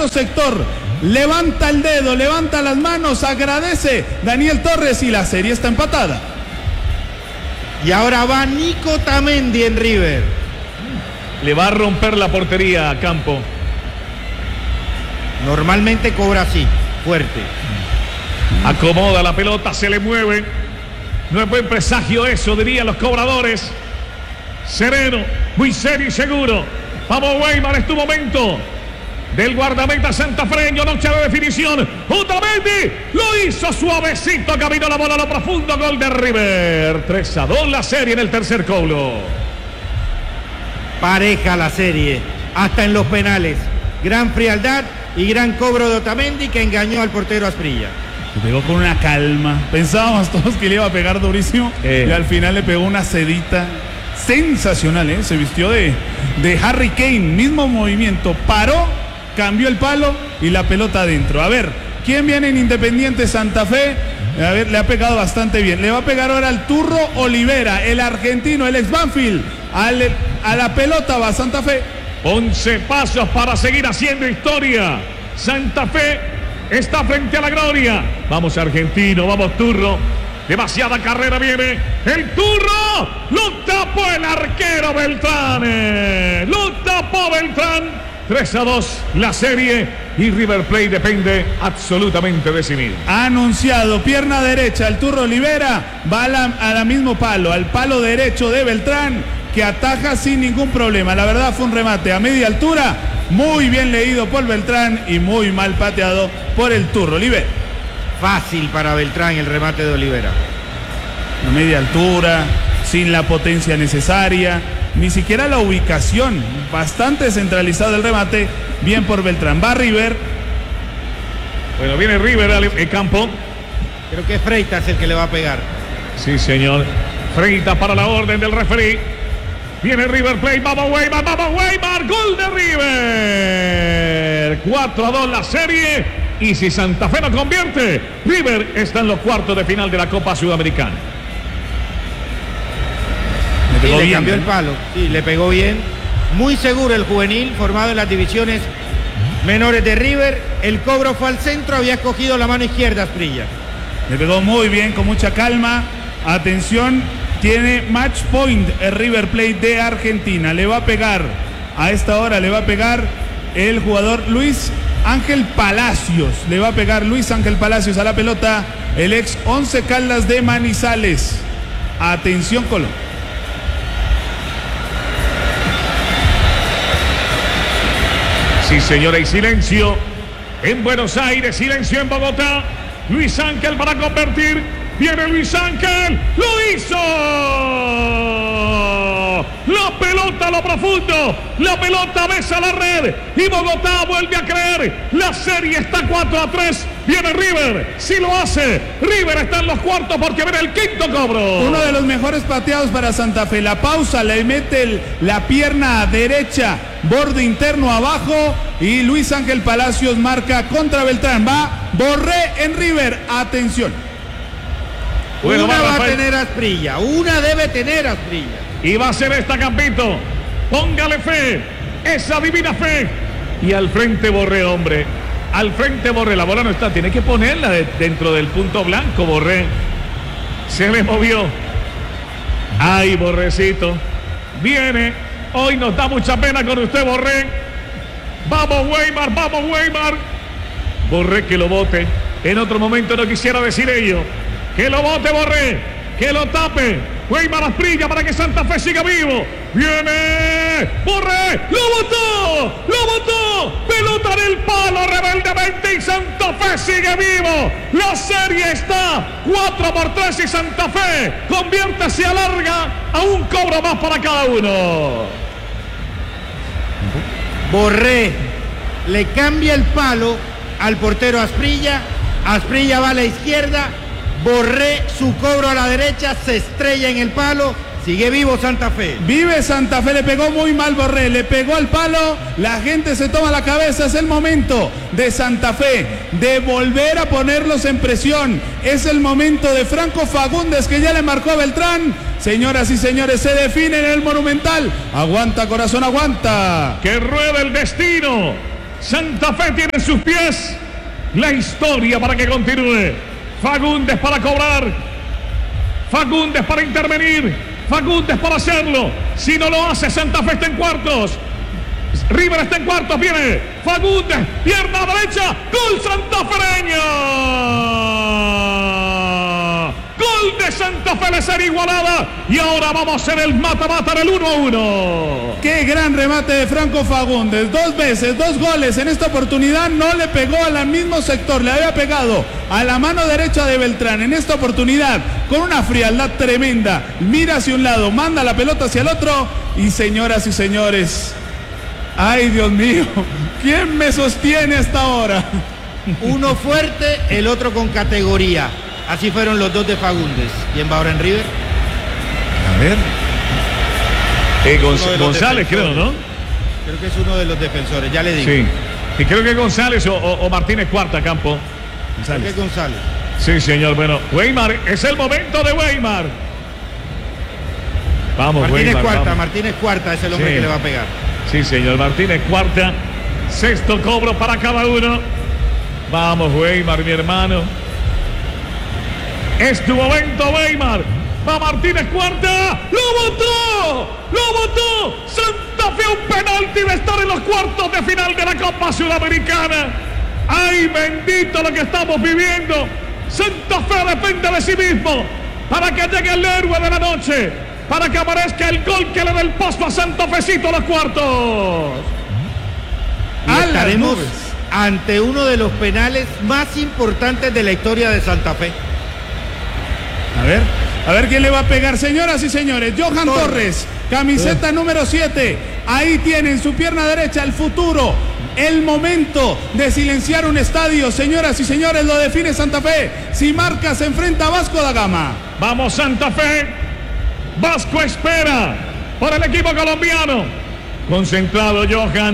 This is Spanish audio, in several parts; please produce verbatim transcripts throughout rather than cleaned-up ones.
otro sector. Levanta el dedo, levanta las manos, agradece Daniel Torres y la serie está empatada. Y ahora va Nico Otamendi en River. Le va a romper la portería a Campo. Normalmente cobra así, fuerte. Acomoda la pelota, se le mueve. No es buen presagio eso, dirían los cobradores. Sereno, muy serio y seguro. Vamos, Weimar, es tu momento. Del guardameta santafreño, noche de definición. Otamendi lo hizo suavecito, caminó la bola a lo profundo. Gol de River. tres a dos la serie en el tercer cobro. Pareja la serie, hasta en los penales. Gran frialdad y gran cobro de Otamendi que engañó al portero Asprilla. Le pegó con una calma. Pensábamos todos que le iba a pegar durísimo eh. y al final le pegó una sedita sensacional, ¿eh? Se vistió de, de Harry Kane, mismo movimiento, paró, cambió el palo y la pelota adentro. A ver, ¿quién viene en Independiente Santa Fe? A ver, le ha pegado bastante bien. Le va a pegar ahora al Turro Olivera, el argentino, el ex Banfield. Al, a la pelota va Santa Fe. once pasos para seguir haciendo historia. Santa Fe está frente a la gloria. Vamos argentino, vamos Turro. Demasiada carrera viene. El Turro lo tapó el arquero Beltrán. Lo tapó Beltrán. tres a dos la serie y River Plate depende absolutamente de sí mismo. Ha anunciado pierna derecha. El Turro Olivera va a la, a la mismo palo, al palo derecho de Beltrán, que ataja sin ningún problema. La verdad fue un remate a media altura, muy bien leído por Beltrán y muy mal pateado por el Turro Olivera. Fácil para Beltrán el remate de Olivera. A media altura, sin la potencia necesaria, ni siquiera la ubicación, bastante centralizado el remate, bien por Beltrán. Va River. Bueno, viene River al campo. Creo que Freitas es el que le va a pegar. Sí, señor. Freitas para la orden del referí. Viene River Plate, vamos Weimar, vamos Weimar, gol de River. cuatro a dos la serie. Y si Santa Fe no convierte, River está en los cuartos de final de la Copa Sudamericana. Le, pegó sí, bien, le cambió ¿eh? el palo, sí, le pegó bien. Muy seguro el juvenil, formado en las divisiones menores de River. El cobro fue al centro, había cogido la mano izquierda Asprilla. Le pegó muy bien, con mucha calma. Atención, tiene match point el River Plate de Argentina. Le va a pegar, a esta hora le va a pegar el jugador Luis Ángel Palacios. Le va a pegar Luis Ángel Palacios a la pelota, el ex Once Caldas de Manizales. Atención, Colón. Sí, señora, y silencio en Buenos Aires, silencio en Bogotá. Luis Ángel para convertir. Viene Luis Ángel. ¡Lo hizo! La pelota a lo profundo. La pelota besa la red. Y Bogotá vuelve a creer. La serie está cuatro a tres. Viene River. Si lo hace. River está en los cuartos porque viene el quinto cobro. Uno de los mejores pateados para Santa Fe. La pausa, le mete el, la pierna derecha. Borde interno abajo. Y Luis Ángel Palacios marca contra Beltrán. Va Borré en River. Atención. Bueno, una va, va a tener Asprilla, una debe tener Asprilla. Y va a ser esta, Campito. Póngale fe, esa divina fe. Y al frente Borré, hombre. Al frente Borré, la bola no está, tiene que ponerla de, dentro del punto blanco, Borré. Se le movió. Ay, Borrecito. Viene, hoy nos da mucha pena con usted, Borré. Vamos, Weimar, vamos, Weimar. Borré que lo bote. En otro momento no quisiera decir ello. Que lo bote Borré, que lo tape Weimar Asprilla para que Santa Fe siga vivo. Viene Borré, lo botó, lo botó, pelota en el palo rebeldemente y Santa Fe sigue vivo. La serie está cuatro por tres y Santa Fe convierte, se alarga a un cobro más para cada uno. Borré le cambia el palo al portero Asprilla. Asprilla va a la izquierda. Borré su cobro a la derecha, se estrella en el palo, sigue vivo Santa Fe. Vive Santa Fe, le pegó muy mal Borré, le pegó al palo, la gente se toma la cabeza, es el momento de Santa Fe de volver a ponerlos en presión, es el momento de Franco Fagundes que ya le marcó a Beltrán. Señoras y señores, se define en el Monumental. Aguanta, corazón, aguanta. Que rueda el destino. Santa Fe tiene en sus pies la historia para que continúe. Fagundes para cobrar. Fagundes para intervenir. Fagundes para hacerlo. Si no lo hace, Santa Fe está en cuartos. River está en cuartos. Viene Fagundes. Pierna derecha. Gol santafereño. Gol de Santa Fe de ser igualada. Y ahora vamos a hacer el mata-mata del uno a uno. Qué gran remate de Franco Fagundes. Dos veces, dos goles. En esta oportunidad no le pegó al mismo sector. Le había pegado a la mano derecha de Beltrán. En esta oportunidad, con una frialdad tremenda, mira hacia un lado, manda la pelota hacia el otro. Y señoras y señores, ay Dios mío, ¿quién me sostiene hasta ahora? Uno fuerte, el otro con categoría. Así fueron los dos de Fagundes. ¿Quién va ahora en River? A ver. Eh, Gonz González, creo, ¿no? Creo que es uno de los defensores, ya le digo. Sí. Y creo que González o, o, o Martínez Cuarta, Campo. González. Creo que González. Sí, señor. Bueno, Weimar, es el momento de Weimar. Vamos, Martínez Weimar, Cuarta, vamos. Martínez Cuarta es el hombre Sí. que le va a pegar. Sí, señor. Martínez Cuarta. Sexto cobro para cada uno. Vamos, Weimar, mi hermano. Es tu momento, Weimar. Va Martínez Cuarta. ¡Lo votó! ¡Lo votó! Santa Fe, un penalti de estar en los cuartos de final de la Copa Sudamericana. ¡Ay, bendito lo que estamos viviendo! Santa Fe depende de sí mismo para que llegue el héroe de la noche, para que aparezca el gol que le dé el paso a Santa Fecito a los cuartos. Y estaremos ante uno de los penales más importantes de la historia de Santa Fe. A ver, a ver quién le va a pegar, señoras y señores. Johan Torres, Torres camiseta sí. número siete. Ahí tiene en su pierna derecha el futuro, el momento de silenciar un estadio. Señoras y señores, lo define Santa Fe. Si marca, se enfrenta a Vasco da Gama. Vamos, Santa Fe. Vasco espera para el equipo colombiano. Concentrado Johan.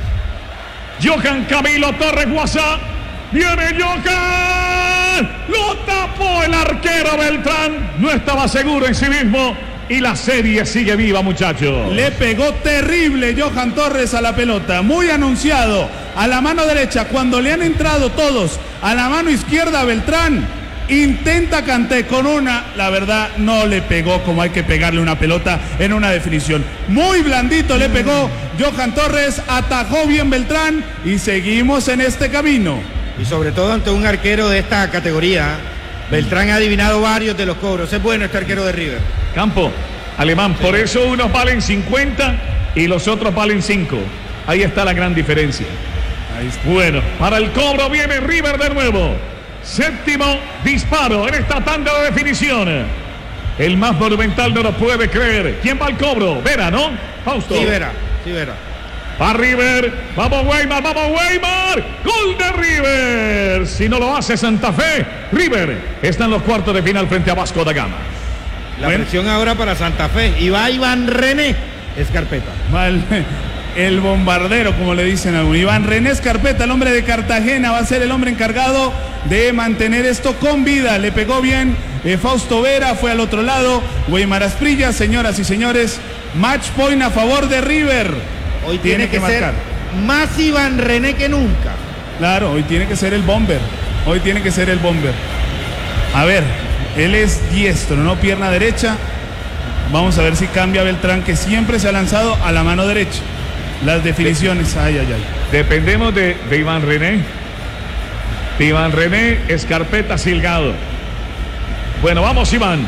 Johan Camilo Torres Guasá. Viene Johan. Lo tapó el arquero Beltrán. No estaba seguro en sí mismo. Y la serie sigue viva, muchachos. Le pegó terrible Johan Torres a la pelota. Muy anunciado. A la mano derecha. Cuando le han entrado todos a la mano izquierda Beltrán. Intenta Kanté con una. La verdad no le pegó como hay que pegarle una pelota en una definición. Muy blandito le pegó Johan Torres. Atajó bien Beltrán. Y seguimos en este camino. Y sobre todo ante un arquero de esta categoría. Beltrán ha adivinado varios de los cobros. Es bueno este arquero de River. Campo, Alemán, por eso unos valen cincuenta y los otros valen cinco. Ahí está la gran diferencia. Ahí está. Bueno, para el cobro viene River de nuevo. Séptimo disparo en esta tanda de definición. El más monumental no lo puede creer. ¿Quién va al cobro? Vera, ¿no? Fausto. Sí, Vera, sí, Vera. Va River, vamos Weimar, vamos Weimar, gol de River. Si no lo hace Santa Fe, River está en los cuartos de final frente a Vasco da Gama. La bueno. presión ahora para Santa Fe. Y va Iván René Escarpeta. Mal, el bombardero, como le dicen a uno. Iván René Escarpeta, el hombre de Cartagena, va a ser el hombre encargado de mantener esto con vida. Le pegó bien eh, Fausto Vera, fue al otro lado. Weimar Asprilla, señoras y señores, match point a favor de River. Hoy tiene, tiene que, que ser más Iván René que nunca. Claro, hoy tiene que ser el bomber. Hoy tiene que ser el bomber. A ver, él es diestro, no pierna derecha. Vamos a ver si cambia Beltrán, que siempre se ha lanzado a la mano derecha. Las definiciones, ay, ay, ay. Dependemos de, de Iván René. De Iván René Escarpeta Silgado. Bueno, vamos Iván.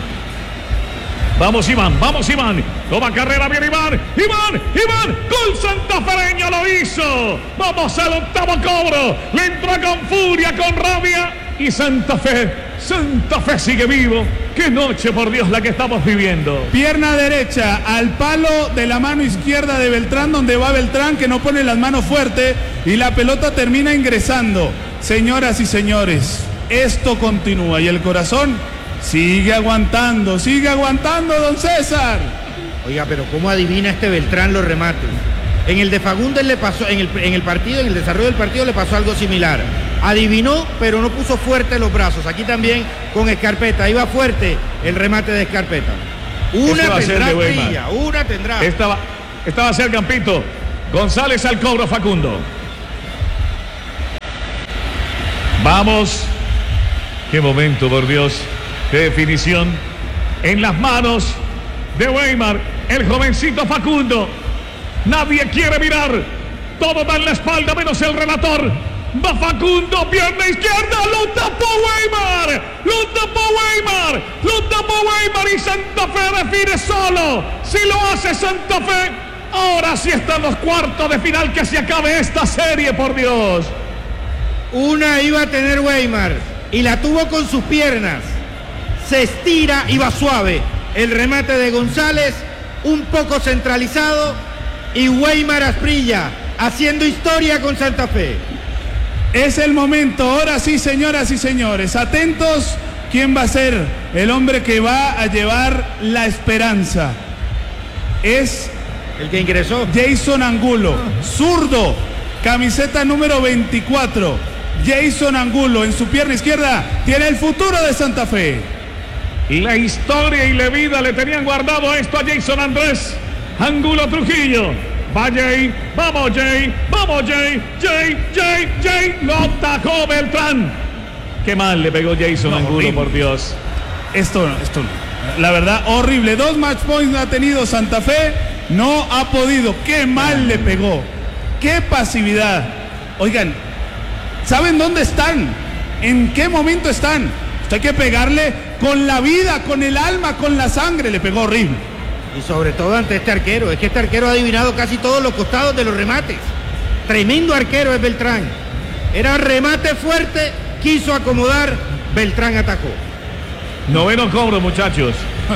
Vamos Iván, vamos Iván. Toma carrera, viene Iván. Iván, Iván. Gol santafereño lo hizo. Vamos al octavo cobro. Le entró con furia, con rabia. Y Santa Fe, Santa Fe sigue vivo. Qué noche, por Dios, la que estamos viviendo. Pierna derecha al palo de la mano izquierda de Beltrán, donde va Beltrán, que no pone las manos fuerte. Y la pelota termina ingresando. Señoras y señores, esto continúa. Y el corazón sigue aguantando, sigue aguantando, don César. Oiga, pero ¿cómo adivina este Beltrán los remates? En el de Fagundes le pasó, en el, en el partido, en el desarrollo del partido le pasó algo similar. Adivinó, pero no puso fuerte los brazos. Aquí también con Escarpeta, iba fuerte el remate de Escarpeta. Una este tendrá brilla, una tendrá. Esta va, esta va a ser Campito. González al cobro, Facundo. Vamos. Qué momento, por Dios. Qué definición. En las manos de Weimar, el jovencito Facundo. Nadie quiere mirar. Todo da en la espalda menos el relator. Va Facundo, pierna izquierda, lo tapó Weimar. Lo tapó Weimar. Lo tapó Weimar y Santa Fe define solo. Si lo hace Santa Fe, ahora sí están los cuartos de final. Que se acabe esta serie, por Dios. Una iba a tener Weimar y la tuvo con sus piernas. Se estira y va suave. El remate de González, un poco centralizado, y Weimar Asprilla haciendo historia con Santa Fe. Es el momento, ahora sí, señoras y señores, atentos, ¿quién va a ser el hombre que va a llevar la esperanza? Es el que ingresó, Jason Angulo, zurdo, camiseta número veinticuatro. Jason Angulo en su pierna izquierda tiene el futuro de Santa Fe. La historia y la vida le tenían guardado esto a Jason Andrés Angulo Trujillo. Va Jay, vamos Jay, vamos Jay, Jay, Jay, Jay, lo atacó Beltrán. Qué mal le pegó Jason no, Angulo, horrible. Por Dios. Esto no, esto no. La verdad, horrible. Dos match points ha tenido Santa Fe, no ha podido. Qué mal le pegó. Qué pasividad. Oigan, ¿saben dónde están? ¿En qué momento están? Usted hay que pegarle con la vida, con el alma, con la sangre. Le pegó horrible. Y sobre todo ante este arquero. Es que este arquero ha adivinado casi todos los costados de los remates. Tremendo arquero es Beltrán. Era remate fuerte, quiso acomodar, Beltrán atacó. Noveno cobro, muchachos.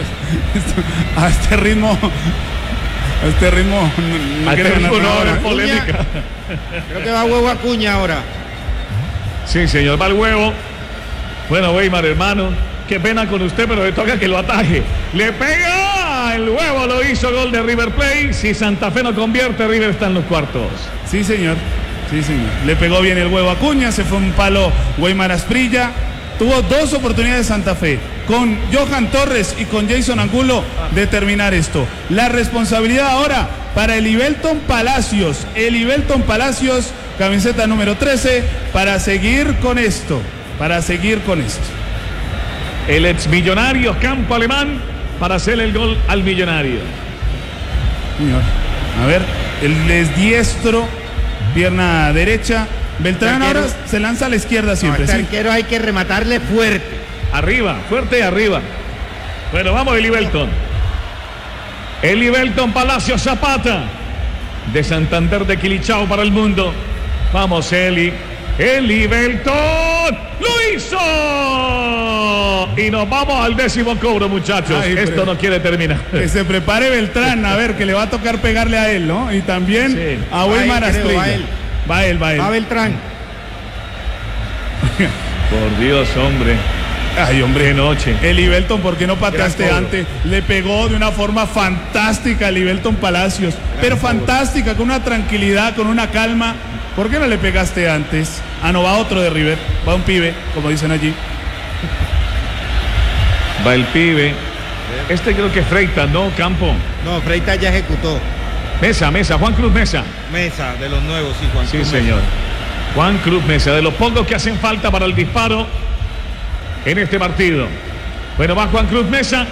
A este ritmo... A este ritmo... No, a este ritmo no habrá polémica. Creo que va huevo Acuña ahora. Sí, señor, va el huevo. Bueno, Weimar, hermano, qué pena con usted, pero le toca que lo ataje. Le pega el huevo, lo hizo, gol de River Plate. Si Santa Fe no convierte, River está en los cuartos. Sí, señor. Sí, señor. Le pegó bien el huevo a Acuña, se fue un palo Weimar Asprilla. Tuvo dos oportunidades Santa Fe, con Johan Torres y con Jason Angulo, de terminar esto. La responsabilidad ahora para el Ibelton Palacios. El Ibelton Palacios, camiseta número trece, para seguir con esto. Para seguir con esto. El ex millonario Campo Alemán para hacer el gol al millonario. Señor. A ver, el es diestro, pierna derecha. Beltrán arquero, ahora se lanza a la izquierda siempre. No, este ¿sí? arquero hay que rematarle fuerte. Arriba, fuerte y arriba. Bueno, vamos el Ibelton. El Ibelton Palacio Zapata. De Santander de Quilichao para el mundo. Vamos, Eli. El Ibelton lo hizo. Y nos vamos al décimo cobro, muchachos. Ay, esto no quiere terminar. Que se prepare Beltrán, a ver, que le va a tocar pegarle a él, ¿no? Y también sí. a Weimar Asprilla. Va él. Va él, va él. Va Beltrán. Por Dios, hombre. Ay, hombre. Qué noche. El Ibelton, ¿por qué no pateaste antes? Le pegó de una forma fantástica al Ibelton Palacios. Gran pero favor. Fantástica, con una tranquilidad, con una calma. ¿Por qué no le pegaste antes? Ah, no, va otro de River. Va un pibe, como dicen allí. Va el pibe. Este creo que es Freitas, ¿no, Campo? No, Freitas ya ejecutó. Mesa, Mesa, Juan Cruz Mesa. Mesa, de los nuevos, sí, Juan sí, Cruz. Sí, señor. Mesa. Juan Cruz Mesa, de los pocos que hacen falta para el disparo en este partido. Bueno, va Juan Cruz Mesa.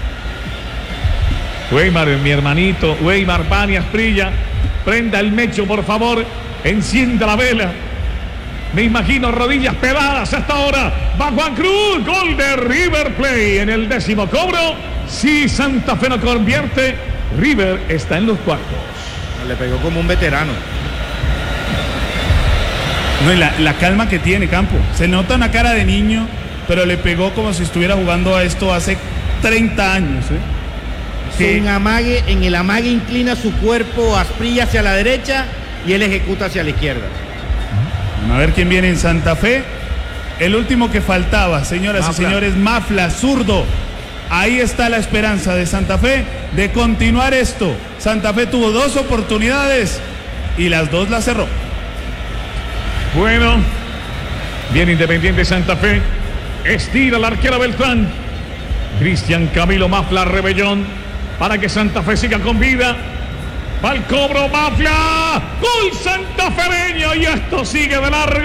Weimar, mi hermanito, Weimar, Bani Asprilla. Prenda el mecho, por favor. Encienda la vela. Me imagino rodillas pegadas hasta ahora. Va Juan Cruz. Gol de River Plate en el décimo cobro. Si Santa Fe no convierte, River está en los cuartos. Le pegó como un veterano. No, y la, la calma que tiene Campo. Se nota una cara de niño, pero le pegó como si estuviera jugando a esto hace treinta años. ¿eh? Que... Un amague, en el amague inclina su cuerpo Asprilla hacia la derecha y él ejecuta hacia la izquierda. A ver quién viene en Santa Fe. El último que faltaba, señoras Mafla. y señores, Mafla, zurdo. Ahí está la esperanza de Santa Fe de continuar esto. Santa Fe tuvo dos oportunidades y las dos las cerró. Bueno, bien Independiente Santa Fe. Estira la arquera Beltrán. Cristian Camilo Mafla Rebellón para que Santa Fe siga con vida. Va el cobro Mafla. Gol santafereño y esto sigue de largo.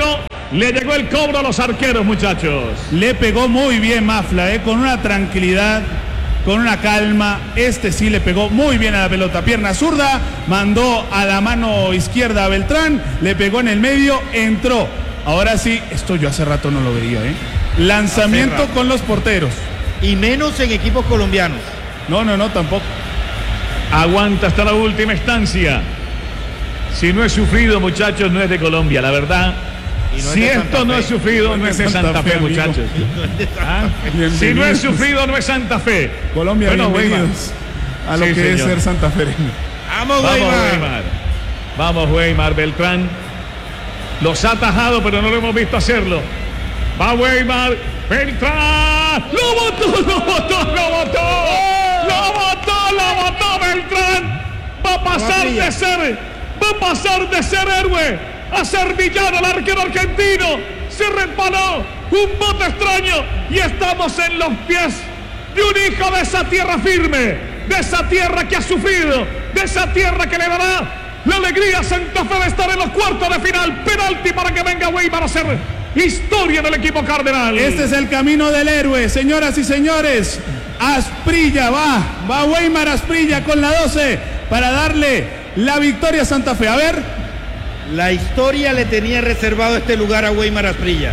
Le llegó el cobro a los arqueros, muchachos. Le pegó muy bien Mafla, ¿eh? Con una tranquilidad, con una calma. Este sí le pegó muy bien a la pelota. Pierna zurda, mandó a la mano izquierda a Beltrán, le pegó en el medio, entró. Ahora sí, esto yo hace rato no lo veía, ¿eh? Lanzamiento con los porteros. Y menos en equipos colombianos. No, no, no, tampoco. Aguanta hasta la última instancia. Si no es sufrido, muchachos, no es de Colombia, la verdad. Y no es si de esto Santa no Fe. es sufrido, no es de Santa Fe, muchachos. ¿Ah? Si no es sufrido, no es Santa Fe. Colombia, bueno, bienvenidos a lo Sí, que señor. es ser santafereño. Vamos, Vamos, Weimar. Weimar. Vamos, Weimar. Beltrán los ha atajado, pero no lo hemos visto hacerlo. Va Weimar. Beltrán. ¡Lo botó! ¡Lo botó! ¡Lo botó! ¡Lo botó! ¡Lo botó Beltrán! Va a pasar de ser, va a pasar de ser héroe a ser villano el arquero argentino. Se resbaló un bote extraño y estamos en los pies de un hijo de esa tierra firme, de esa tierra que ha sufrido, de esa tierra que le dará la alegría a Santa Fe de estar en los cuartos de final. Penalti para que venga Weimar a hacer historia del equipo cardenal. Este es el camino del héroe, señoras y señores. Asprilla va, va Weimar Asprilla con la doce para darle la victoria a Santa Fe. A ver. La historia le tenía reservado este lugar a Weimar Asprilla.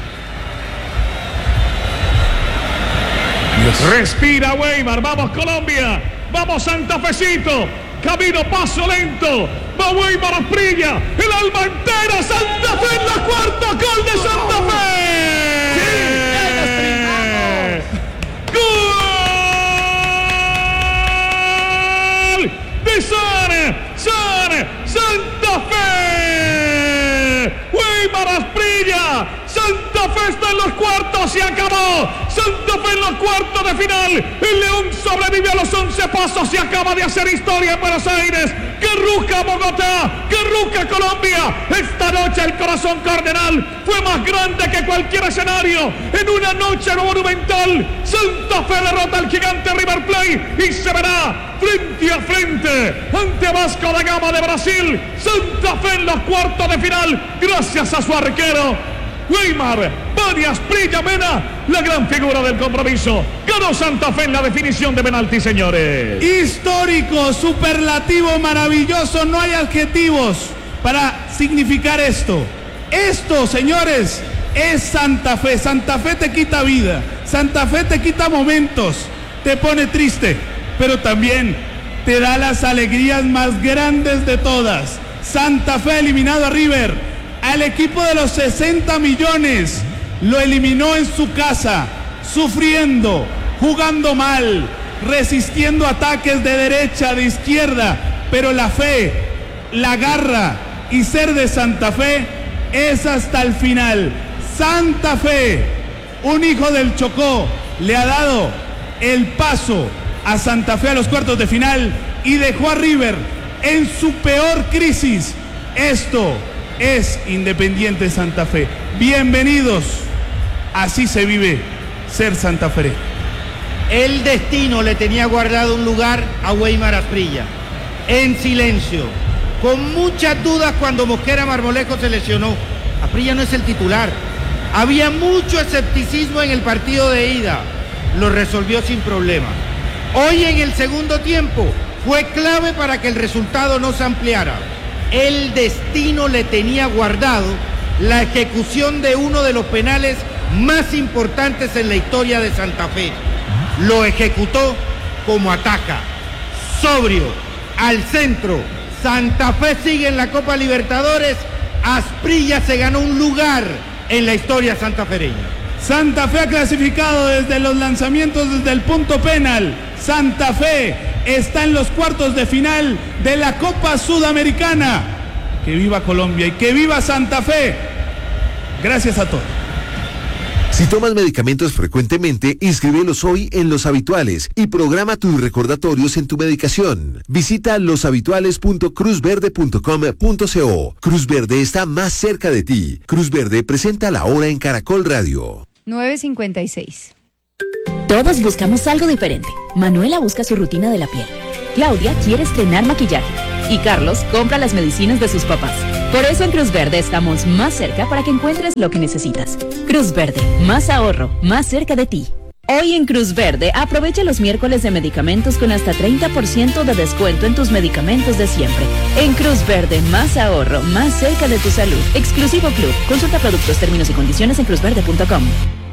Respira Weimar, vamos Colombia, vamos Santa Fecito, camino paso lento, va Weimar Asprilla, el alma entera, Santa Fe en la cuarta, gol de Santa Fe. ¡Gol de Sane, Sane, Santa Fe! Weimar Asprilla, Santa Fe está en los cuartos, se acabó. Santa Fe en los cuartos de final. El León sobrevive a los once pasos y acaba de hacer historia en Buenos Aires. ¡Que ruca Bogotá! ¡Que ruca Colombia! Esta noche el corazón cardenal fue más grande que cualquier escenario. En una noche monumental, Santa Fe derrota al gigante River Plate y se verá frente a frente ante Vasco da Gama de Brasil. Santa Fe en los cuartos de final gracias a su arquero Weimar Asprilla Mena, la gran figura del compromiso. Ganó Santa Fe en la definición de penalti, señores. Histórico, superlativo, maravilloso. No hay adjetivos para significar esto. Esto, señores, es Santa Fe. Santa Fe te quita vida. Santa Fe te quita momentos. Te pone triste, pero también te da las alegrías más grandes de todas. Santa Fe ha eliminado a River. Al equipo de los sesenta millones lo eliminó en su casa, sufriendo, jugando mal, resistiendo ataques de derecha, de izquierda, pero la fe, la garra y ser de Santa Fe es hasta el final. Santa Fe, un hijo del Chocó, le ha dado el paso a Santa Fe a los cuartos de final y dejó a River en su peor crisis. Esto es Independiente Santa Fe. Bienvenidos. Así se vive ser santafereño. El destino le tenía guardado un lugar a Weimar Asprilla. En silencio, con muchas dudas cuando Mosquera Marmolejo se lesionó. Asprilla no es el titular. Había mucho escepticismo en el partido de ida. Lo resolvió sin problema. Hoy en el segundo tiempo fue clave para que el resultado no se ampliara. El destino le tenía guardado la ejecución de uno de los penales más importantes en la historia de Santa Fe. Lo ejecutó como ataca, sobrio, al centro. Santa Fe sigue en la Copa Libertadores. Asprilla se ganó un lugar en la historia santafereña. Santa Fe ha clasificado desde los lanzamientos, desde el punto penal. Santa Fe está en los cuartos de final de la Copa Sudamericana. Que viva Colombia y que viva Santa Fe. Gracias a todos. Si tomas medicamentos frecuentemente, inscríbelos hoy en Los Habituales y programa tus recordatorios en tu medicación. Visita loshabituales punto cruz verde punto com punto co. Cruz Verde está más cerca de ti. Cruz Verde presenta La Hora en Caracol Radio. nueve cincuenta y seis. Todos buscamos algo diferente. Manuela busca su rutina de la piel. Claudia quiere estrenar maquillaje. Y Carlos compra las medicinas de sus papás. Por eso en Cruz Verde estamos más cerca para que encuentres lo que necesitas. Cruz Verde, más ahorro, más cerca de ti. Hoy en Cruz Verde, aprovecha los miércoles de medicamentos con hasta treinta por ciento de descuento en tus medicamentos de siempre. En Cruz Verde, más ahorro, más cerca de tu salud. Exclusivo Club. Consulta productos, términos y condiciones en cruz verde punto com.